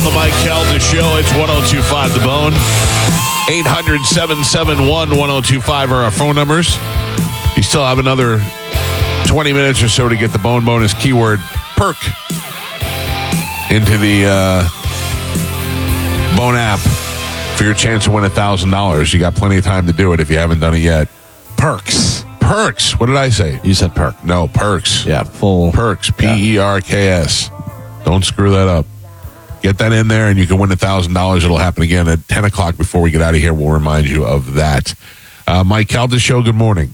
the Mike Calda Show. It's 102.5 The Bone. 800-771-1025 are our phone numbers. You still have another 20 minutes or so to get the Bone Bonus keyword perk into the Bone app for your chance to win $1,000. You got plenty of time to do it if you haven't done it yet. Perks. Perks. What did I say? You said perk. No, perks. Yeah, full. Perks. Perks. Don't screw that up. Get that in there and you can win $1,000. It'll happen again at 10 o'clock before we get out of here. We'll remind you of that. Mike Calda Show, good morning.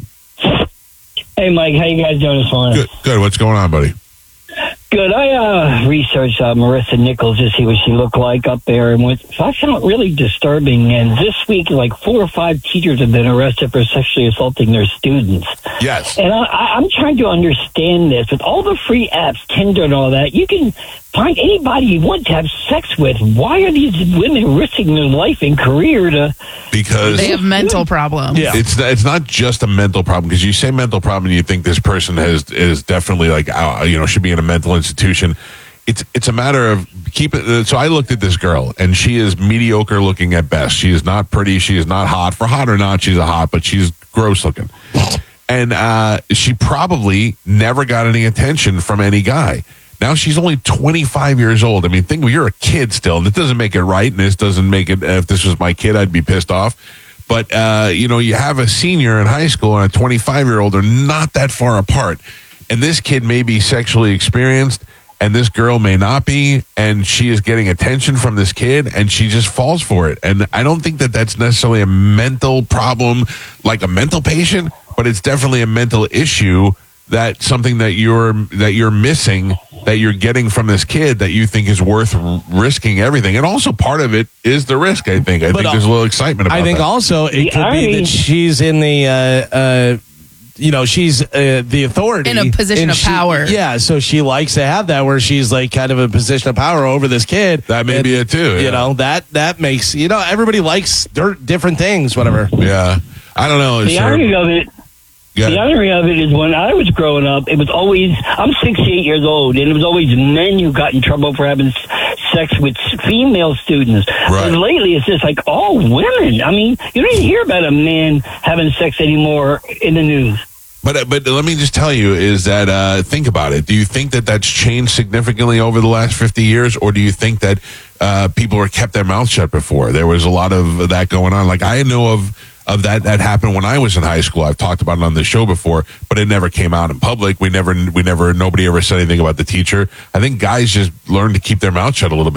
Hey, Mike. How you guys doing this morning? Good. What's going on, buddy? Good. I researched Marissa Nichols to see what she looked like up there, and I found it really disturbing. And this week, like 4 or 5 teachers have been arrested for sexually assaulting their students. Yes. And I'm trying to understand this. With all the free apps, Tinder and all that, you can find anybody you want to have sex with. Why are these women risking their life and career to... Because they have mental problems. Yeah. It's not just a mental problem, because you say mental problem and you think this person is definitely like, should be in a mental institution. It's a matter of so I looked at this girl and she is mediocre looking at best. She is not pretty. She is not hot. For hot or not, she's a hot, but she's gross looking. And she probably never got any attention from any guy. Now she's only 25 years old. I mean, you're a kid still, and it doesn't make it right, and this doesn't make it, if this was my kid, I'd be pissed off. But, you have a senior in high school and a 25-year-old are not that far apart. And this kid may be sexually experienced, and this girl may not be, and she is getting attention from this kid, and she just falls for it. And I don't think that that's necessarily a mental problem, like a mental patient, but it's definitely a mental issue. That's something that you're missing, that you're getting from this kid, that you think is worth risking everything. And also part of it is the risk, I think. I think there's a little excitement about that. I think also it could be that she's in the, she's the authority. In a position of power. Yeah, so she likes to have that where she's like kind of a position of power over this kid. That may be it too. Yeah. That makes, everybody likes different things, whatever. Yeah. I don't know. The irony of it. The irony of it is when I was growing up, it was always, I'm 68 years old, and it was always men who got in trouble for having sex with female students. Right. But lately, it's just like all women. I mean, you don't even hear about a man having sex anymore in the news. But let me just tell you is that, think about it. Do you think that that's changed significantly over the last 50 years, or do you think that people were kept their mouths shut before? There was a lot of that going on. Like I know of that happened when I was in high school. I've talked about it on the show before, but it never came out in public. Nobody ever said anything about the teacher. I think guys just learned to keep their mouth shut a little bit.